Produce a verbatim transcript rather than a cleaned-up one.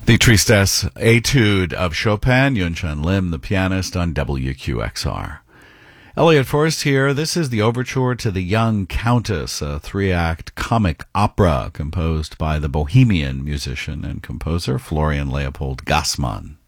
The Tristesse Etude of Chopin, Yun-Chun Lim, the pianist, on W Q X R. Elliot Forrest here. This is the overture to The Young Countess, a three-act comic opera composed by the Bohemian musician and composer Florian Leopold Gassmann.